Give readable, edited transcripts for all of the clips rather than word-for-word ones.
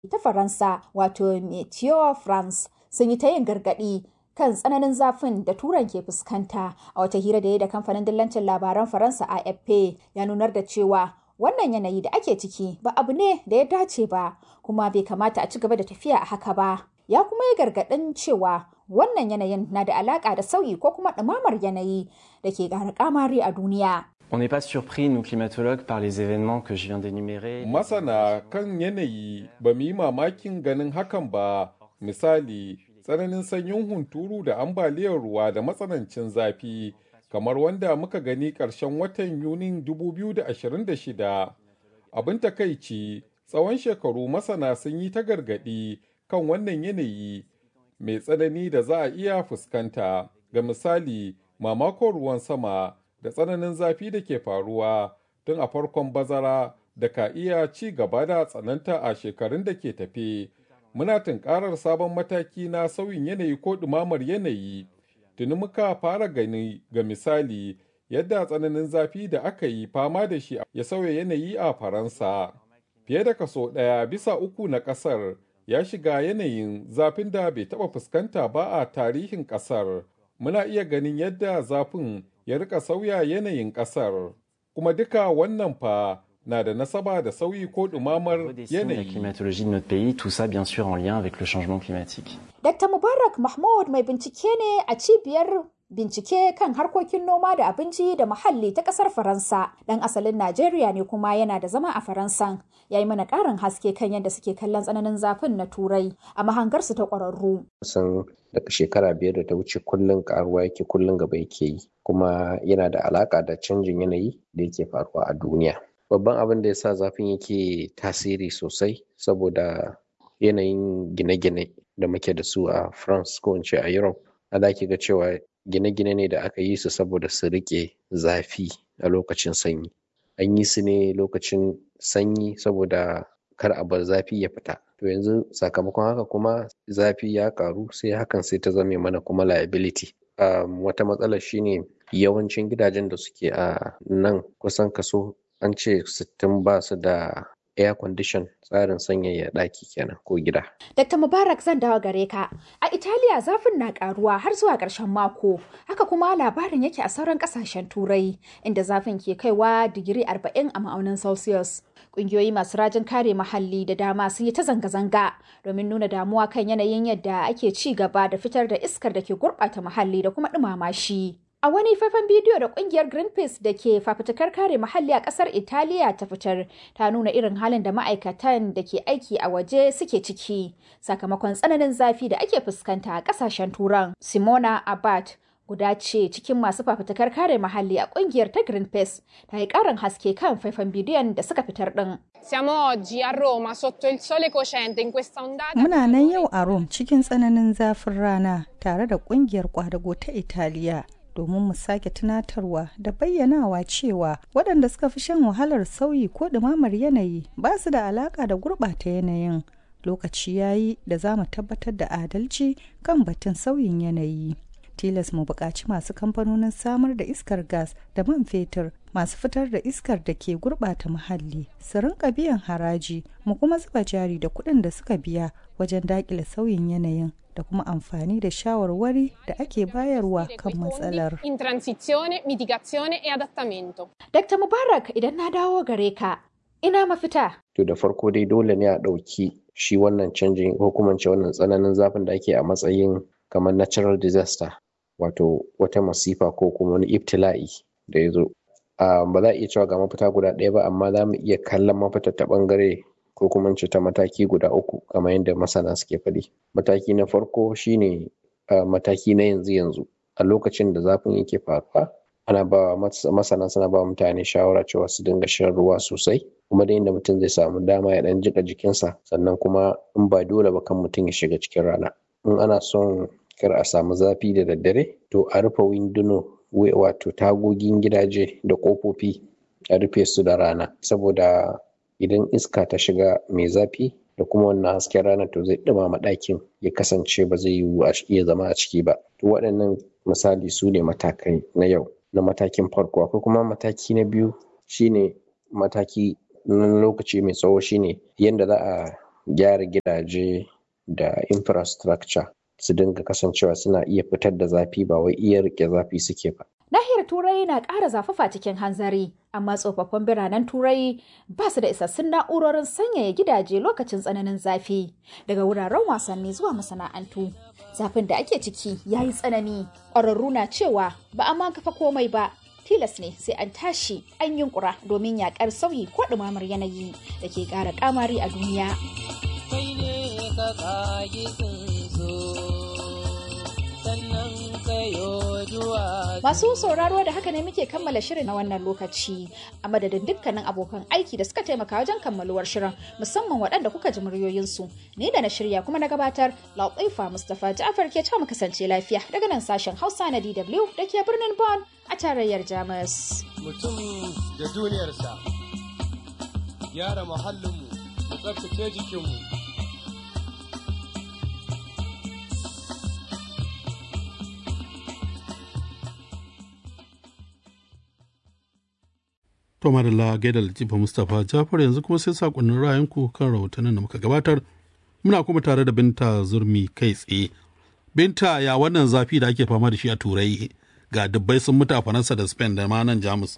ta Faransa wato Meteo France sun yi ta yin gargaɗi kan tsananin zafin da Turan ke fuskanta. A wata hira da ya da kamfanin dillancin labaran Faransa AFP ya nunar da cewa wannan yanayi da ake ciki ba abu ne da ya dace ba, kuma bai kamata a ci gaba da tafiya a haka ba. Ya kuma yi gargaɗin cewa wannan yanayin na da alaƙa da sauyi ko kuma ɗumamar yanayi da ke ƙara ƙamari a duniya. On n'est pas surpris, nous climatologues, par les événements que je viens d'énumérer. Masana kan yanayi ba mu yi mamakin ganin hakan ba. Misali, tsananin sanyin hunturu da ambaliyar ruwa da matsanancin zafi, kamar wanda muka gani ƙarshen watan Yunin 2026. Abin takaici, tsawon shekaru masana sun yi ta gargaɗi kan wannan yanayi mai tsanani da za a iya fuskanta. Ga misali, mamakon ruwan sama da tsananin zafi da ke faruwa tun a farkon bazara da ka iya ci gaba da tsananta a shekarun da ke tafe. Muna tunkarar sabon mataki na sauyin yanayi ko ɗumamar yanayi. Tuni muka fara gani ga misali yadda tsananin zafi da aka yi fama da shi ya sauya yanayi a Faransa. Fiye da kaso 1/3 na ƙasar ya shiga yanayin zafin da bai taɓa fuskanta ba a tarihin ƙasar. Muna iya ganin yadda zafin ya rika sauya yanayin ƙasar, kuma duka wannan fa na da nasaba da sauyi ko ɗumamar yanayi. Dr. Mubarak Mahmud mai bincike ne a cibiyar bincike kan harkokin noma da abinci da muhalli ta ƙasar Faransa. Ɗan asalin Najeriya ne kuma yana da zama a Faransan. Ya yi mana ƙarin haske kan yadda suke kallon tsananin zafin na Turai a mahangarsu ta ƙwararru. Kusan daga shekara 5 da ta wuce kullum ƙaruwa yake, kullum gaba yake yi, kuma yana da alaƙa da canjin yanayi da yake faruwa a duniya. Babban abin da ya sa zafin yake tasiri sosai saboda yanayin gine-gine da muke da su a France ko in ce a Europe. Ana ki ga cewa gine-gine ne da aka yi su saboda su riƙe zafi a lokacin sanyi. An yi su ne lokacin sanyi saboda kar a bar zafi ya fita. To yanzu sakamakon haka kuma zafi ya ƙaru, sai hakan sai ta zame mana kuma liability. Wata matsalar shine yawancin gidajen da suke a nan kusan kaso an ce 60 ba su da air condition, tsarin sanyaya ɗaki kenan ko gida. Dr. Mubarak, zan dawo gare ka. A Italiya zafin na karuwa har zuwa ƙarshen mako. Haka kuma labarin yake a sauran ƙasashen Turai, inda zafin ke kaiwa digiri 40 a ma'aunin Celsius. Ƙungiyoyi masu rajin kare muhalli da dama sun yi ta zanga-zanga domin nuna damuwa kan yanayin yadda ake ci gaba da fitar da iskar da ke gurɓata muhalli da kuma ɗumama shi. A wani faifan bidiyo da kungiyar Greenpeace da ke fafutukar kare muhalli a kasar Italiya ta fitar, ta nuna irin halin da ma'aikatan da ke aiki a waje suke ciki sakamakon tsananin zafi da ake fuskanta a kasashen Turan. Simona Abad, guda ce cikin masu fafutukar kare muhalli a kungiyar ta Greenpeace, ta yi karin haske kan faifan bidiyon da suka fitar din. Muna nan yau a Rome cikin tsananin zafin rana tare da kungiyar kwadago ta Italiya, domin mu sake tunatarwa da bayyanawa cewa waɗanda suka fi shan wahalar sauyi ko ɗumamar yanayi ba su da alaƙa da gurɓata yanayin. Lokaci ya yi da za mu tabbatar da adalci kan batun sauyin yanayi. Tilas mu buƙaci masu kamfanonin samar da iskar gas da man fetur, masu fitar da iskar da ke gurɓata muhalli, su rinƙa biyan haraji, mu kuma zuba jari da kuɗin da suka biya wajen daƙile sauyin yanayin, da kuma amfani da shawarwari da ake bayarwa kan matsalar. Dr. Mubarak, idan na dawo gare ka, ina mafita? To da farko dai dole ne a ɗauki shi wannan canjin ko kuma ce wannan tsananin zafin da ake a matsayin kamar natural disaster, wato wata masifa ko kuma wani ibtila'i da ya zo. Ba za a iya cewa ga mafita guda ɗaya ba, amma za mu iya kallon mafita ta ɓangare ko kuma ce ta mataki guda 3 kamar yadda masana suke faɗi. Mataki na farko shine mataki na yanzu a lokacin da zafin yake faruwa, ana ba masana suna ba mutane shawara cewa su dinga shan ruwa sosai, kuma da yadda mutum zai samu dama ya dan jika jikinsa, sannan kuma in ba dole ba kan mutum ya shiga cikin rana. In ana son kar a samu zafi da daddare, to a rufe winduno wato tagogin gidaje da kofofi a rufe su da rana, saboda idan iska ta shiga mai zafi da kuma wannan hasken rana, to zai ɗumama ɗakin ya kasance ba zai yiwu a iya zama a ciki ba. To waɗannan misali su ne matakai na yau na matakin farko. Akwai kuma mataki na biyu, shine mataki na lokaci mai tsawo, shine yadda za a gyara gidaje da infrastructure su dinga kasancewa suna iya fitar da zafi ba wai iya rike zafi suke ba. Nahiyar Turai na ƙara zafafa cikin hanzari, amma tsofaffin biranen Turai ba su da isassun na'urorin sanyaya gidaje lokacin tsananin zafi. Daga wuraren wasanni zuwa masana'antu, zafin da ake ciki ya yi tsanani. Ƙwararru na cewa ba a ma kafa komai ba, tilas ne sai an tashi an yunkura domin yaƙar sauyi ko ɗumamar yanayi da ke ƙara ƙamari a duniya. Kai ne ka ƙagi sannan kayo juwa. Masu sauraro da haka ne muke kammala shirin na wannan lokaci, a madadin dukkanin abokan aiki da suka taimaka wajen kammaluwar shirin, musamman waɗanda kuka ji muryoyinsu. Ni da na shirya kuma na gabatar, Latifa Mustapha Ja'far ke ta mu kasance lafiya daga nan sashen Hausa na DW da ke birnin Bonn a tarayyar Jamus. Mutum da duniyarsa, gyara muhallinmu, mu tsaftace jikinmu. To madalla gaida Latifa Mustapha Jafar, yanzu kuma sai sakonnin ra'ayinku kan rahotannin da muka gabatar. Muna kuma tare da Binta Zurmi kai tsaye. Binta, ya wannan zafi da ake fama da shi a Turai, ga dubbai sun mutu a Faransa da Spain da ma nan Jamus.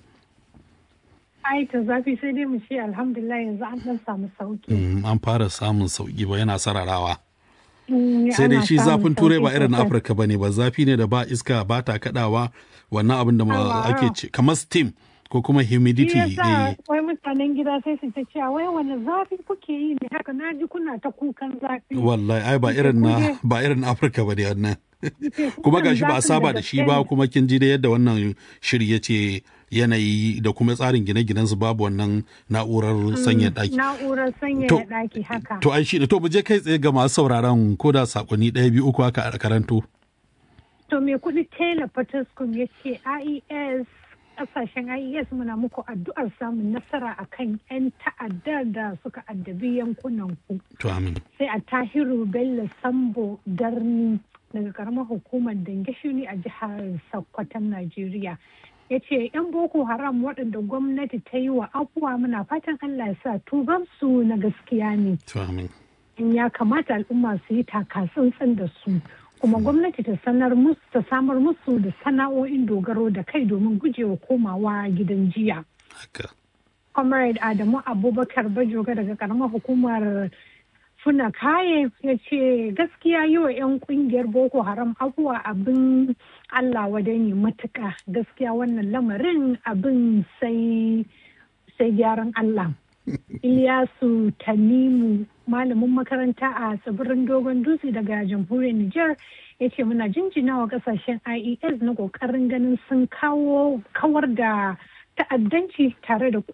Ai to zafi sai dai mu ce alhamdulillah yanzu an dan samu sauki. An fara samun sauki ba, yana sararawa. Sai dai shi zafin Turai ba irin Afirka bane ba, zafi ne da ba iska ba ta kadawa, wannan abin da ake ce kamar steam ko kuma humidity. Wai mutanen gida sai su ta cewa wai wani zafi kuke yi ne haka, na ji kuna ta kukan zafi. Wallahi ai ba irin Afirka ba da wannan. Kuma gashi ba a saba da shi ba, kuma kin ji da yadda wannan shiri ya ce yanayi da kuma tsarin gine-ginen su babu wannan na'urar sanya daki. Na'urar sanya daki haka. To ai shi da to mu je kai tsaye ga masu sauraron ko da sakonni 1 2 3 haka a karanto. To me kudi Taylor Patterson ya ce IES kasashen IES muna muku addu'ar samun nasara akan 'yan ta'addar da suka addabi yankunan ku. To amin. Sai a Tahiru Bello Sambo Darni daga karamar hukumar Dangashuni a jihar Sokoton Najeriya. Ya ce 'yan Boko Haram waɗanda gwamnati ta yi wa afuwa muna fatan Allah ya sa tubansu na gaskiya ne. To amin. In ya kamata al'umma su yi takatsantsan da su. Kuma gwamnati ta samar musu da sana'o'in dogaro da kai domin gujewa komawa gidan jiya. Comrade Adamu Abubakar Bajoga daga karamar hukumar Funakaye ya ce gaskiya yi wa 'yan kungiyar Boko Haram abuwa abin Allah wadai ne matuka. Gaskiya wannan lamarin abin sai gyaran Allah. Ilyasu Tanimu malamin makaranta a tsibirin Dogon Dutse daga jamhuriyar Nijar ya ce muna jinjina wa kasashen IES na kokarin ganin sun kawar da ta'addanci tare da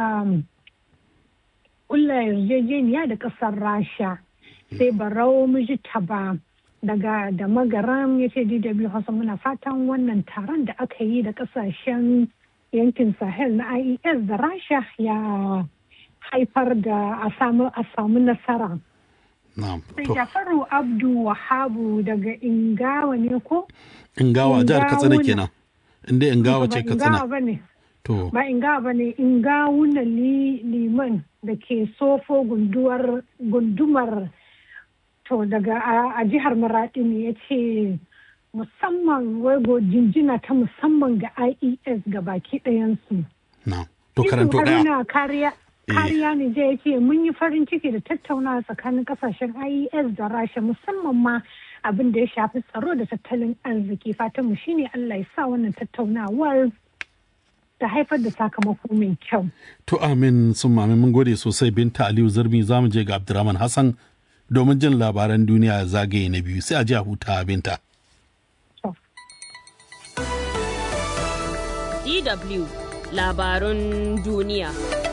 kulla yarjejeniya da kasar Rasha. Sai Barau Mujitaba daga da Magaram ya ce DW Hausa muna fatan wannan taron da aka yi da kasashen yankin Sahel na IES da Rasha ya haifar da a samu nasara. Sai Jafaru Abdu Wahabu daga Ingawa ne ko? Ingawa jihar Katsina kenan. Inda Ingawa ce Katsina. Ba Ingawa ba ne, Ingawuna Liman da ke Sofo gundumar to daga a jihar Maradi ne ya ce musamman waigo jinjina ta musamman ga IES ga baki ɗayansu. To karanto ɗaya. Kariya ne zai ce mun yi farin ciki da tattaunawa tsakanin kasashen IES da Rasha musamman ma abin da ya shafi tsaro da tattalin arziki. Fatanmu shine Allah ya sa wannan tattaunawar ta haifar da sakamako mai kyau. To amin sun mamin mun gode sosai Binta Aliyu Zurmi, za mu je ga Abdurrahman Hassan domin jin labaran duniya zagaye na biyu, sai a ji a huta Binta. DW labarun duniya.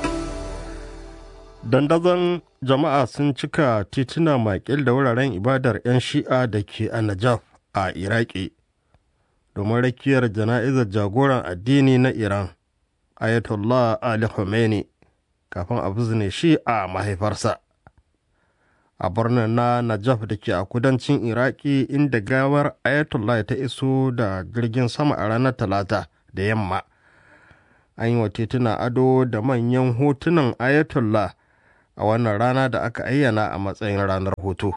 Dandazon jama'a sun cika tituna makil da wuraren ibadar 'yan shi'a da ke a Najaf a Iraki domin rakiyar jana'izar jagoran addini na Iran, Ayatollah Ali Khamenei, kafin a bizne shi a mahaifarsa. A birnin na Najaf da ke a kudancin Iraki, inda gawar Ayatollah ta iso da jirgin sama a ranar Talata da yamma. An yi wa tituna ado da manyan hotunan Ayatollah a wannan rana da aka ayyana a matsayin ranar hutu.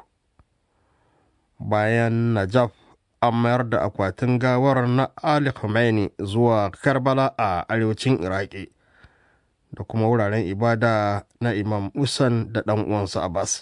Bayan Najaf an mayar da akwatin gawar na Ali Khamenei zuwa Karbala a arewacin Iraki da kuma wuraren ibada na Imam Hussein da ɗan uwansa Abbas.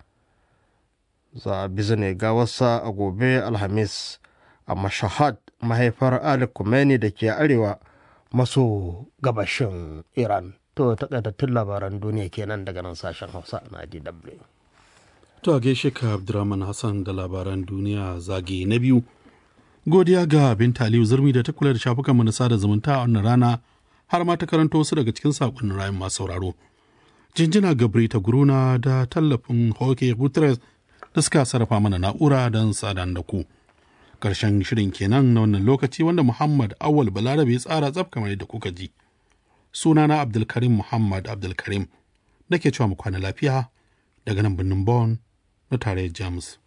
Za a bizne gawarsa a gobe Alhamis a Mashhad, mahaifar Ali Khamenei da ke arewa maso gabashin Iran. To takaitattun labaran duniya kenan daga nan sashen Hausa na DW. To a gaishe ka Abdurrahman Hassan da labaran duniya zage na biyu. Godiya ga Binta Aliyu Zurmi da ta kula da shafukan na sada zumunta a wannan rana har ma ta karanto wasu daga cikin sakonnin rayun masu sauraro. Jinjina ga Brita Guruna da tallafin Hoke Guterres da suka sarrafa mana na'ura don sadan da ku. Karshen shirin kenan na wannan lokaci wanda Muhammad Awal Balarabe ya tsara tsaf kamar yadda kuka ji. Sunana Abdulkarim Muhammad Abdulkarim nake cewa mu kwana lafiya daga nan birnin Bonn na tarayyar Jamus.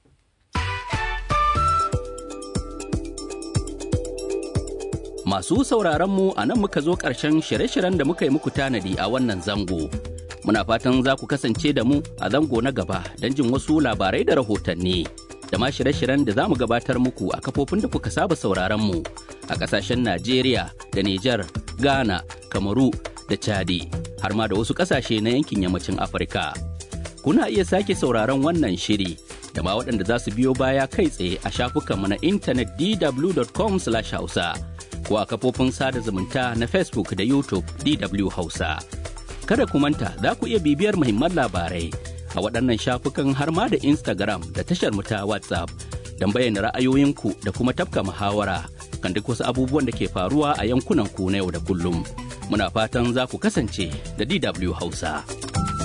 Masu sauraron mu a nan muka zo ƙarshen shirye-shiryen da muka yi muku tanadi a wannan zango. Muna fatan za ku kasance da mu a zango na gaba don jin wasu labarai da rahotanni. Da ma shirye-shiryen da za mu gabatar muku a kafofin da kuka saba sauraron mu a ƙasashen Najeriya da Nijar, Ghana, Kamaru da Chadi, har ma da wasu ƙasashe na yankin yammacin Afirka. Kuna iya sake sauraron wannan shiri da ma waɗanda za su biyo baya kai tsaye a shafukanmu na intanet dw.com/hausa. ko a kafofin sada zumunta na Facebook da YouTube DW Hausa. Kada ku manta za ku iya bibiyar muhimman labarai a waɗannan shafukan har ma da Instagram da tashar mu ta WhatsApp don bayyana ra'ayoyinku da kuma tafka muhawara kan duk wasu abubuwan da ke faruwa a yankunan ku na yau da kullum. Muna fatan za ku kasance da DW Hausa.